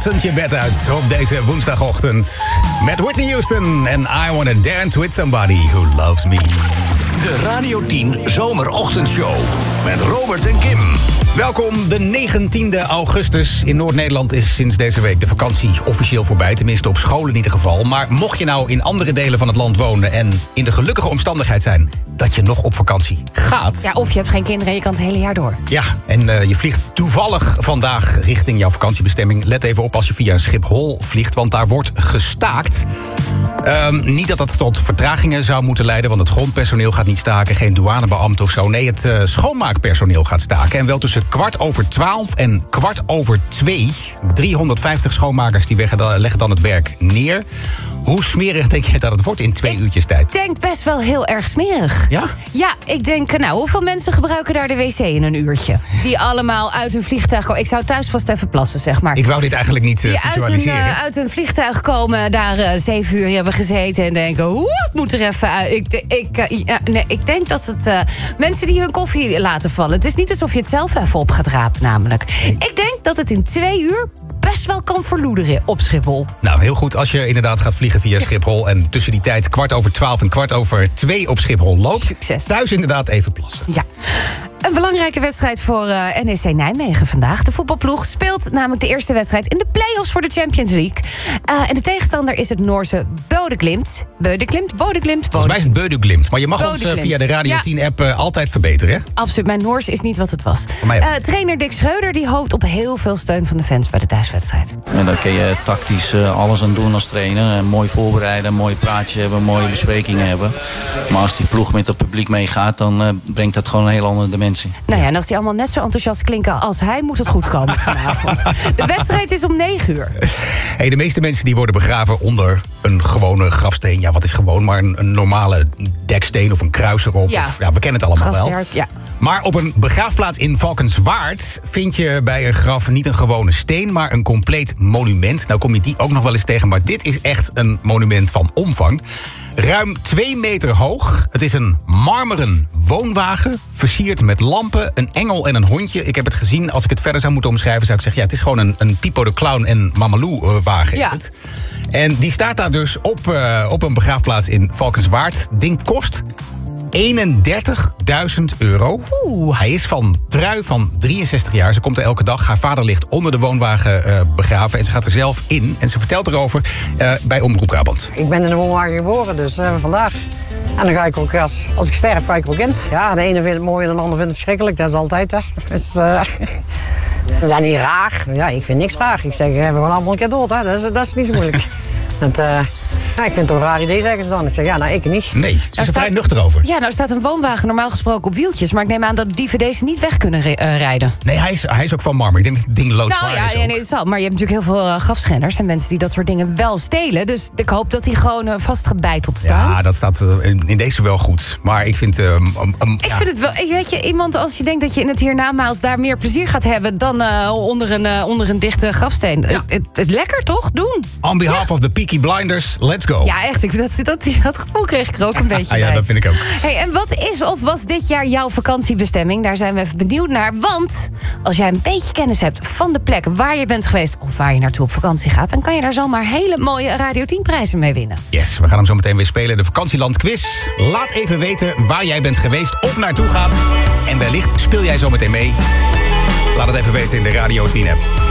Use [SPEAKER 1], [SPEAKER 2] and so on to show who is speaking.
[SPEAKER 1] dansend je bed uit op deze woensdagochtend. Met Whitney Houston en I Wanna Dance With Somebody Who Loves Me.
[SPEAKER 2] De Radio 10 Zomerochtendshow met Robert en Kim.
[SPEAKER 1] Welkom, de 19e augustus. In Noord-Nederland is sinds deze week de vakantie officieel voorbij. Tenminste op school in ieder geval. Maar mocht je nou in andere delen van het land wonen en in de gelukkige omstandigheid zijn dat je nog op vakantie gaat.
[SPEAKER 3] Ja, of je hebt geen kinderen en je kan het hele jaar door.
[SPEAKER 1] Ja, en je vliegt toevallig vandaag richting jouw vakantiebestemming. Let even op als je via Schiphol vliegt, want daar wordt gestaakt. Niet dat dat tot vertragingen zou moeten leiden, want het grondpersoneel gaat niet staken. Geen douanebeambten of zo. Nee, het schoonmaakpersoneel gaat staken. En wel tussen 12:15 en 2:15. 350 schoonmakers die leggen dan het werk neer. Hoe smerig denk je dat het wordt in 2 uurtjes tijd?
[SPEAKER 3] Ik denk best wel heel erg smerig.
[SPEAKER 1] Ja?
[SPEAKER 3] Ja, ik denk, hoeveel mensen gebruiken daar de wc in een uurtje? Die allemaal uit een vliegtuig komen. Ik zou thuis vast even plassen, zeg maar.
[SPEAKER 1] Ik wou dit eigenlijk niet visualiseren.
[SPEAKER 3] Die uit een vliegtuig komen, daar 7 uur hebben gezeten en denken, het moet er even uit. Ik denk dat het mensen die hun koffie laten vallen. Het is niet alsof je het zelf even op gaat rapen, namelijk. Nee. Ik denk dat het in 2 uur best wel kan verloederen op Schiphol.
[SPEAKER 1] Nou, heel goed. Als je inderdaad gaat vliegen via Schiphol en tussen die tijd 12:15 en 2:15 op Schiphol loopt.
[SPEAKER 3] Succes.
[SPEAKER 1] Thuis inderdaad even plassen.
[SPEAKER 3] Ja. Een belangrijke wedstrijd voor NEC Nijmegen vandaag. De voetbalploeg speelt namelijk de eerste wedstrijd in de play-offs voor de Champions League. En de tegenstander is het Noorse Bodø/Glimt.
[SPEAKER 1] Volgens mij is het Bodø/Glimt. Maar je mag ons via de Radio 10-app altijd verbeteren, hè?
[SPEAKER 3] Absoluut. Mijn Noors is niet wat het was. Trainer Dick Schreuder die hoopt op heel veel steun van de fans bij de thuiswedstrijd.
[SPEAKER 4] En dan kun je tactisch alles aan doen als trainer. Mooi voorbereiden, een mooi praatje hebben, mooie besprekingen hebben. Maar als die ploeg met het publiek meegaat, dan brengt dat gewoon een heel andere dimensie.
[SPEAKER 3] Nou ja, en als die allemaal net zo enthousiast klinken als hij, moet het goed komen vanavond. De wedstrijd is om 9 uur.
[SPEAKER 1] Hey, de meeste mensen die worden begraven onder een gewone grafsteen. Ja, wat is gewoon? Maar een normale deksteen of een kruis erop.
[SPEAKER 3] Ja.
[SPEAKER 1] We kennen het allemaal wel.
[SPEAKER 3] Ja.
[SPEAKER 1] Maar op een begraafplaats in Valkenswaard vind je bij een graf niet een gewone steen, maar een compleet monument. Nou kom je die ook nog wel eens tegen, maar dit is echt een monument van omvang. Ruim 2 meter hoog. Het is een marmeren woonwagen, versierd met lampen, een engel en een hondje. Ik heb het gezien. Als ik het verder zou moeten omschrijven, zou ik zeggen, ja, het is gewoon een Pipo de Clown en Mamalou wagen.
[SPEAKER 3] Ja.
[SPEAKER 1] Is het. En die staat daar dus op een begraafplaats in Valkenswaard. Ding kost 31.000 euro. Hij is van Trui, van 63 jaar. Ze komt er elke dag. Haar vader ligt onder de woonwagen begraven. En ze gaat er zelf in. En ze vertelt erover bij Omroep Brabant.
[SPEAKER 5] Ik ben in een woonwagen geboren, dus vandaag. En dan ga ik ook, als ik sterf, ga ik ook in. Ja, de ene vindt het mooi en de ander vindt het verschrikkelijk. Dat is altijd, hè. Dus, dat is niet raar. Ja, ik vind niks raar. Ik zeg, we gaan allemaal een keer dood, hè. Dat is niet zo moeilijk. Ja, ik vind het toch een raar idee, zeggen ze dan. Ik zeg, ja, nou, ik niet.
[SPEAKER 1] Nee, ze is er vrij nuchter over.
[SPEAKER 3] Ja, nou staat een woonwagen normaal gesproken op wieltjes. Maar ik neem aan dat dieven deze niet weg kunnen rijden.
[SPEAKER 1] Nee, hij is ook van marmer. Ik denk dat het ding loodzwaar is.
[SPEAKER 3] Nee, het zal. Maar je hebt natuurlijk heel veel grafschenders en mensen die dat soort dingen wel stelen. Dus ik hoop dat die gewoon vastgebeiteld staan.
[SPEAKER 1] Ja, dat staat in deze wel goed. Maar ik vind...
[SPEAKER 3] Ik vind het wel... Weet je, iemand als je denkt dat je in het hiernamaals daar meer plezier gaat hebben dan onder een dichte grafsteen. Ja. Het lekker toch? Doen.
[SPEAKER 1] On behalf of the Peaky Blinders, let's go.
[SPEAKER 3] Ja, echt. Dat gevoel kreeg ik er ook een beetje
[SPEAKER 1] ja,
[SPEAKER 3] bij.
[SPEAKER 1] dat vind ik ook.
[SPEAKER 3] Hey, en wat is of was dit jaar jouw vakantiebestemming? Daar zijn we even benieuwd naar. Want als jij een beetje kennis hebt van de plek waar je bent geweest of waar je naartoe op vakantie gaat, dan kan je daar zomaar hele mooie Radio 10 prijzen mee winnen.
[SPEAKER 1] Yes, we gaan hem zo meteen weer spelen. De Vakantieland Quiz. Laat even weten waar jij bent geweest of naartoe gaat. En wellicht speel jij zo meteen mee. Laat het even weten in de Radio 10 app.